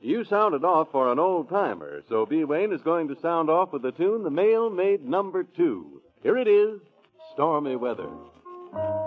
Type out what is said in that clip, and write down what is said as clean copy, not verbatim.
You sounded off for an old-timer, so B. Wayne is going to sound off with the tune The Mail Made Number 2. Here it is, Stormy Weather.